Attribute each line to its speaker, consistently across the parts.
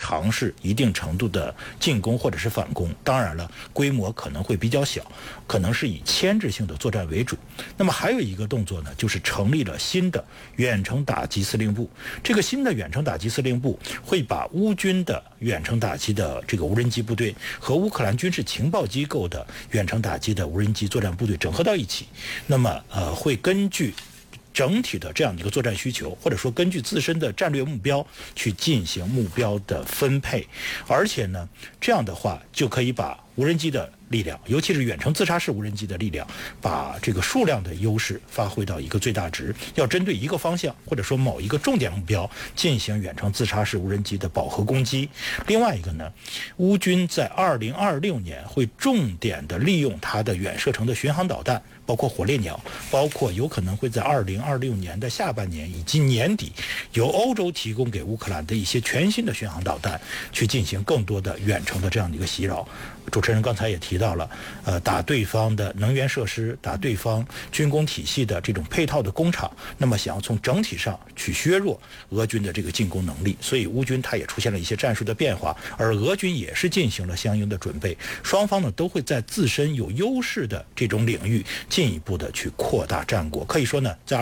Speaker 1: 尝试一定程度的进攻或者是反攻，当然了，规模可能会比较小，可能是以牵制性的作战为主。那么还有一个动作呢，就是成立了新的远程打击司令部。这个新的远程打击司令部会把乌军的远程打击的这个无人机部队和乌克兰军事情报机构的远程打击的无人机作战部队整合到一起。那么会根据整体的这样一个作战需求，或者说根据自身的战略目标去进行目标的分配，而且呢，这样的话就可以把无人机的力量，尤其是远程自杀式无人机的力量，把这个数量的优势发挥到一个最大值。要针对一个方向或者说某一个重点目标进行远程自杀式无人机的饱和攻击。另外一个呢，乌军在2026年会重点的利用它的远射程的巡航导弹，包括火烈鸟，包括有可能会在2026年的下半年以及年底由欧洲提供给乌克兰的一些全新的巡航导弹，去进行更多的远程的这样的一个袭扰。主持人刚才也提到了，打对方的能源设施，打对方军工体系的这种配套的工厂，那么想要从整体上去削弱俄军的这个进攻能力，所以乌军它也出现了一些战术的变化，而俄军也是进行了相应的准备。双方呢都会在自身有优势的这种领域进一步的去扩大战果。可以说呢，在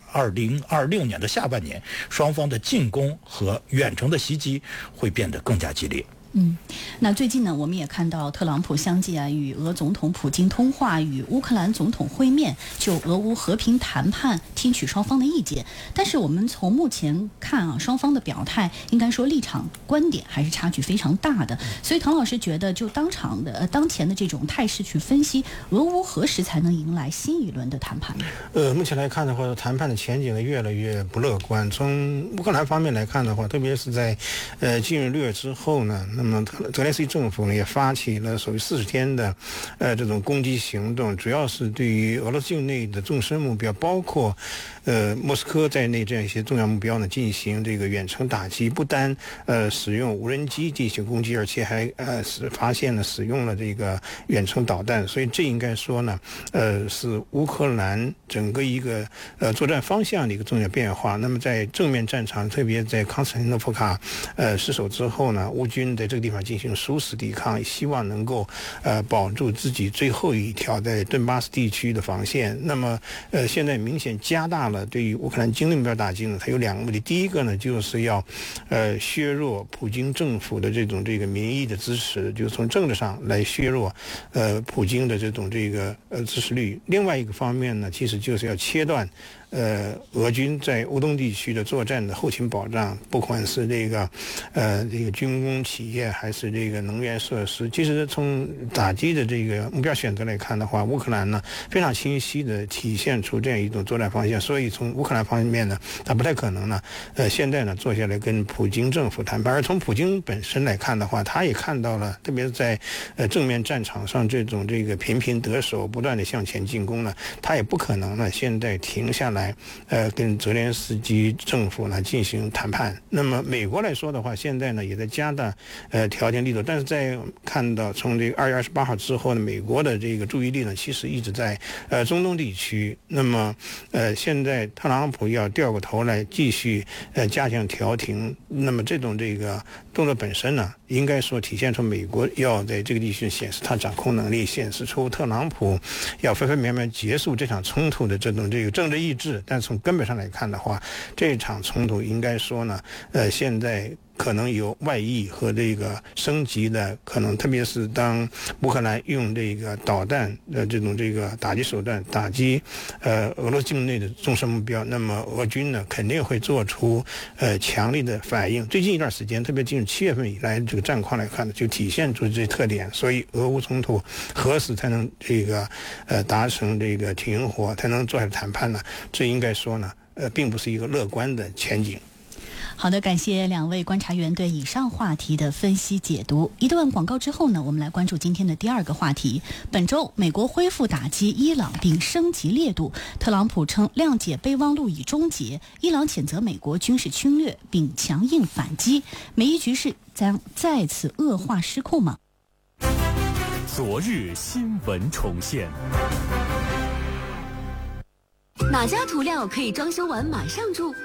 Speaker 1: 2026年的下半年，双方的进攻和远程的袭击会变得更加激烈。
Speaker 2: 那最近呢，我们也看到特朗普相继与俄总统普京通话，与乌克兰总统会面，就俄乌和平谈判听取双方的意见。但是我们从目前看双方的表态，应该说立场观点还是差距非常大的。所以唐老师觉得，就当前的这种态势去分析，俄乌何时才能迎来新一轮的谈判？
Speaker 3: 目前来看的话，谈判的前景呢越来越不乐观。从乌克兰方面来看的话，特别是在今日6月之后呢，那么泽连斯基政府呢也发起了所谓40天的这种攻击行动，主要是对于俄罗斯境内的纵深目标，包括莫斯科在内这样一些重要目标呢进行这个远程打击，不单使用无人机进行攻击，而且还发现了使用了这个远程导弹。所以这应该说呢是乌克兰整个一个作战方向的一个重要变化。那么在正面战场，特别在康斯坦丁诺夫卡失守之后呢，乌军在这个地方进行殊死抵抗，希望能够保住自己最后一条在顿巴斯地区的防线。那么现在明显加大了对于乌克兰经济目标打击呢，它有2个目的。第一个呢，就是要削弱普京政府的这个民意的支持，就是从政治上来削弱普京的这种支持率。另外一个方面呢，其实就是要切断俄军在乌东地区的作战的后勤保障，不管是这个军工企业还是这个能源设施。其实从打击的这个目标选择来看的话，乌克兰呢非常清晰的体现出这样一种作战方向。所以从乌克兰方面呢，它不太可能呢现在呢坐下来跟普京政府谈判。而从普京本身来看的话，他也看到了，特别是在正面战场上这个频频得手，不断的向前进攻呢，他也不可能呢现在停下来跟泽连斯基政府呢进行谈判。那么美国来说的话，现在呢也在加大调停力度，但是在看到从这个2月28号之后呢，美国的这个注意力呢其实一直在中东地区。那么现在特朗普要掉过头来继续加强调停，那么这种动作本身呢，应该说体现出美国要在这个地区显示它掌控能力，显示出特朗普要分分秒秒结束这场冲突的这种政治意志。但从根本上来看的话，这场冲突应该说呢现在可能有外溢和升级的可能，特别是当乌克兰用导弹的这种打击手段打击俄罗斯境内的纵深目标，那么俄军呢肯定会做出强力的反应。最近一段时间，特别进入7月份以来这个战况来看呢，就体现出这些特点。所以俄乌冲突何时才能达成停火，才能坐下来谈判呢？这应该说呢并不是一个乐观的前景。
Speaker 2: 好的，感谢2位观察员对以上话题的分析解读。一段广告之后呢，我们来关注今天的第2个话题。本周美国恢复打击伊朗并升级烈度，特朗普称谅解备忘录已终结，伊朗谴责美国军事侵略并强硬反击，美伊局势将再次恶化失控吗？
Speaker 4: 昨日新闻重现。
Speaker 5: 哪家涂料可以装修完马上住？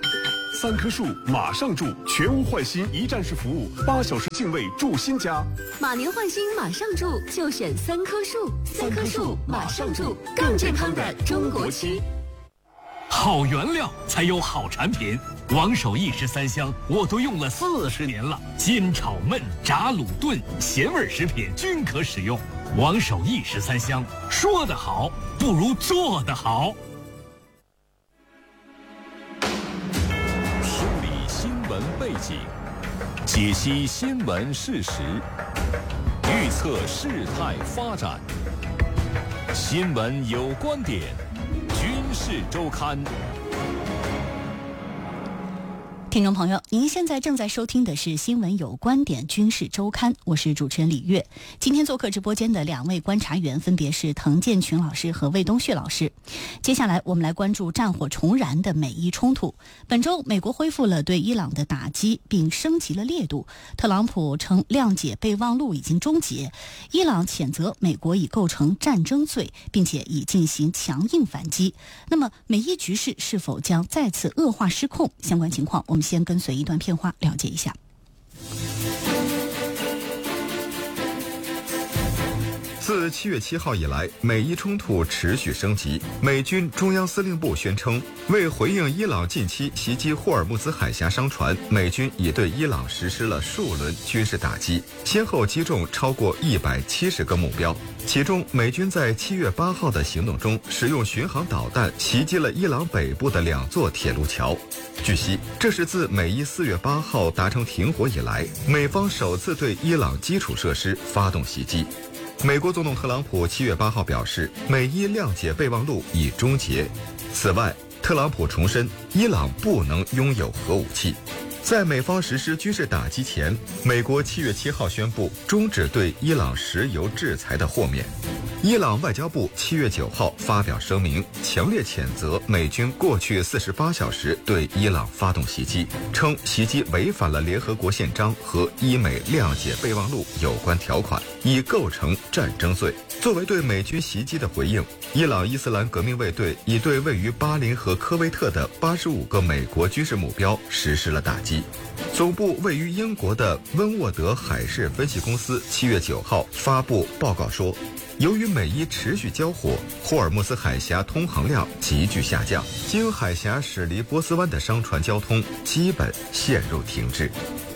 Speaker 5: 3棵树马上住，全屋换新一站式服务，8小时净位住新家。
Speaker 6: 马年换新马上住，就选3棵树，3棵树马上住，更健康的中国区。
Speaker 4: 好原料才有好产品，王守义13香我都用了40年了，煎炒焖炸卤炖咸味食品均可使用。王守义13香，说得好不如做得好。梳理新闻背景，解析新闻事实，预测事态发展。新闻有观点，军事周刊。
Speaker 2: 听众朋友，您现在正在收听的是新闻有观点军事周刊，我是主持人李月。今天做客直播间的2位观察员分别是滕建群老师和魏东旭老师。接下来我们来关注战火重燃的美伊冲突。本周美国恢复了对伊朗的打击，并升级了烈度。特朗普称谅解备忘录已经终结，伊朗谴责美国已构成战争罪，并且已进行强硬反击。那么美伊局势是否将再次恶化失控？相关情况我们先跟随一段片花了解一下。
Speaker 7: 自7月7号以来，美伊冲突持续升级。美军中央司令部宣称，为回应伊朗近期袭击霍尔木兹海峡商船，美军已对伊朗实施了数轮军事打击，先后击中超过170个目标。其中，美军在7月8号的行动中，使用巡航导弹袭击了伊朗北部的2座铁路桥。据悉，这是自美伊4月8号达成停火以来，美方首次对伊朗基础设施发动袭击。美国总统特朗普7月8号表示，美伊谅解备忘录已终结。此外，特朗普重申，伊朗不能拥有核武器。在美方实施军事打击前，美国7月7号宣布终止对伊朗石油制裁的豁免。伊朗外交部7月9号发表声明，强烈谴责美军过去48小时对伊朗发动袭击，称袭击违反了联合国宪章和伊美谅解备忘录有关条款，已构成战争罪。作为对美军袭击的回应，伊朗伊斯兰革命卫队已对位于巴林和科威特的85个美国军事目标实施了打击。总部位于英国的温沃德海事分析公司7月9号发布报告说，由于美伊持续交火，霍尔木兹海峡通航量急剧下降，经海峡驶离波斯湾的商船交通基本陷入停滞。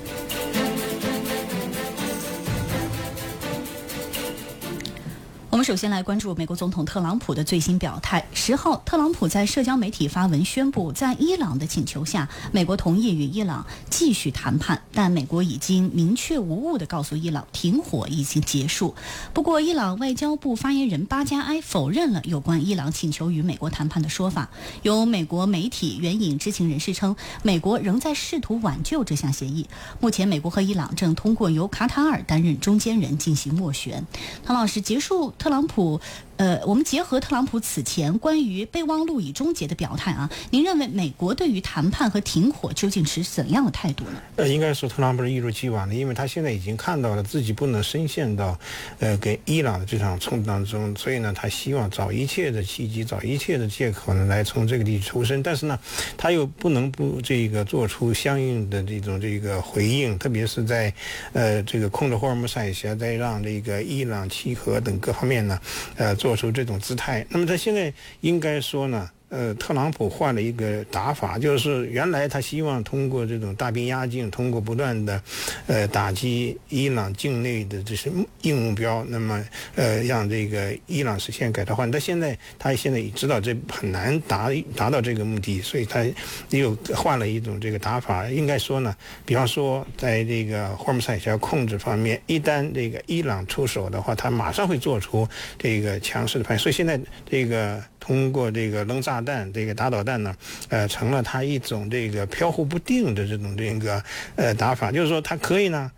Speaker 2: 我们首先来关注美国总统特朗普的最新表态。10号，特朗普在社交媒体发文宣布，在伊朗的请求下，美国同意与伊朗继续谈判，但美国已经明确无误地告诉伊朗，停火已经结束。不过，伊朗外交部发言人巴加埃否认了有关伊朗请求与美国谈判的说法。有美国媒体援引知情人士称，美国仍在试图挽救这项协议。目前，美国和伊朗正通过由卡塔尔担任中间人进行斡旋。唐老师，结束特朗普，我们结合特朗普此前关于备忘录已终结的表态啊，您认为美国对于谈判和停火究竟持怎样的态度呢？
Speaker 3: 应该说特朗普是一如既往的，因为他现在已经看到了自己不能深陷到跟伊朗的这场冲突当中，所以呢，他希望找一切的契机，找一切的借口呢，来从这个地区抽身。但是呢，他又不能不做出相应的这个回应，特别是在这个控制霍尔木兹海峡，再让这个伊朗契合等各方面呢，做出这种姿态。那么他现在应该说呢，特朗普换了一个打法，就是原来他希望通过这种大兵压境，通过不断的打击伊朗境内的这些硬目标，那么让这个伊朗实现改朝换代。他现在也知道这很难达到这个目的，所以他又换了一种这个打法。应该说呢，比方说在这个霍尔木兹海峡控制方面，一旦这个伊朗出手的话，他马上会做出这个强势的反应。所以现在这个通过这个扔炸弹、这个打导弹呢，成了他一种这个飘忽不定的这种打法。就是说，他可以呢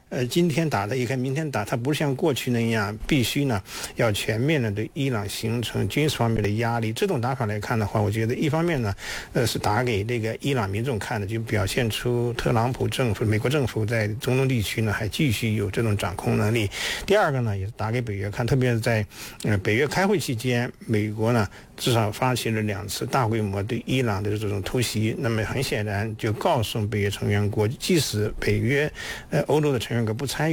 Speaker 3: 今天打的一个，明天打，它不是像过去那样必须呢要全面的对伊朗形成军事方面的压力。这种打法来看的话，我觉得一方面呢，是打给这个伊朗民众看的，就表现出特朗普政府、美国政府在中东地区呢还继续有这种掌控能力。第二个呢，也是打给北约看，特别是在北约开会期间，美国呢至少发起了2次大规模对伊朗的这种突袭。那么很显然就告诉北约成员国，即使北约欧洲的成员国不参与